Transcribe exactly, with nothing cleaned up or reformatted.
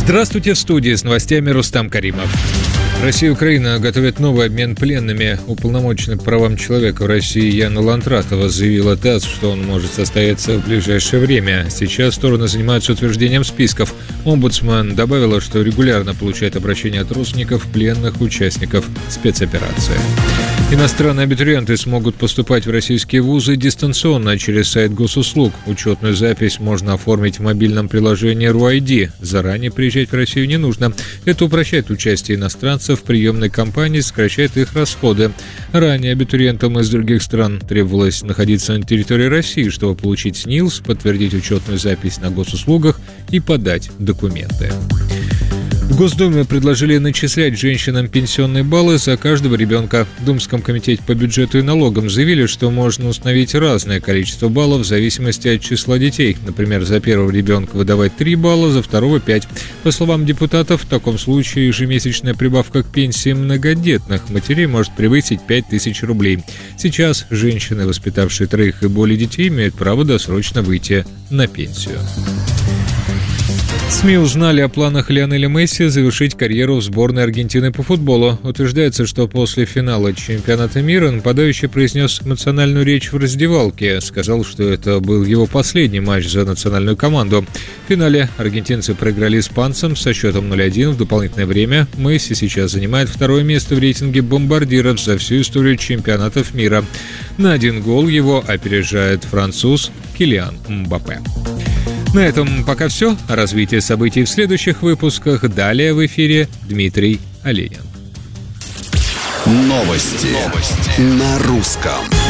Здравствуйте, в студии с новостями Рустам Каримов. Россия и Украина готовят новый обмен пленными. Уполномоченный по правам человека в России Яна Лантратова заявила ТАСС, что он может состояться в ближайшее время. Сейчас стороны занимаются утверждением списков. Омбудсмен добавила, что регулярно получает обращения от родственников пленных участников спецоперации. Иностранные абитуриенты смогут поступать в российские вузы дистанционно через сайт госуслуг. Учетную запись можно оформить в мобильном приложении эр у ай ди. Заранее приезжать в Россию не нужно. Это упрощает участие иностранцев в приемной кампании, сокращает их расходы. Ранее абитуриентам из других стран требовалось находиться на территории России, чтобы получить СНИЛС, подтвердить учетную запись на госуслугах и подать документы. В Госдуме предложили начислять женщинам пенсионные баллы за каждого ребенка. В Думском комитете по бюджету и налогам заявили, что можно установить разное количество баллов в зависимости от числа детей. Например, за первого ребенка выдавать три балла, за второго – пять. По словам депутатов, в таком случае ежемесячная прибавка к пенсии многодетных матерей может превысить пять тысяч рублей. Сейчас женщины, воспитавшие троих и более детей, имеют право досрочно выйти на пенсию. СМИ узнали о планах Лионеля Месси завершить карьеру в сборной Аргентины по футболу. Утверждается, что после финала чемпионата мира нападающий произнес эмоциональную речь в раздевалке. Сказал, что это был его последний матч за национальную команду. В финале аргентинцы проиграли испанцам со счетом ноль один в дополнительное время. Месси сейчас занимает второе место в рейтинге бомбардиров за всю историю чемпионатов мира. На один гол его опережает француз Килиан Мбаппе. На этом пока все. О развитии событий в следующих выпусках. Далее в эфире Дмитрий Оленин. Новости, Новости. На русском.